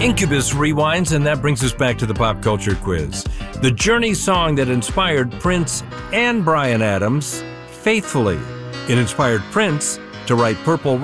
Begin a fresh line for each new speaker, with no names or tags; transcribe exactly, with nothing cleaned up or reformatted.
Incubus rewinds, and that brings us back to the pop culture quiz. The Journey song that inspired Prince and Bryan Adams, Faithfully. It inspired Prince to write Purple